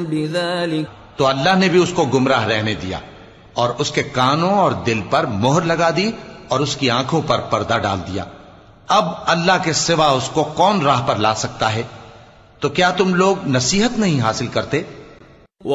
بذلك तो अल्लाह ने भी उसको गुमराह रहने दिया और उसके कानों और दिल पर मोहर लगा दी और उसकी आंखों पर पर्दा डाल दिया। अब अल्लाह के सिवा उसको कौन राह पर ला सकता है? तो क्या तुम लोग नसीहत नहीं हासिल करते?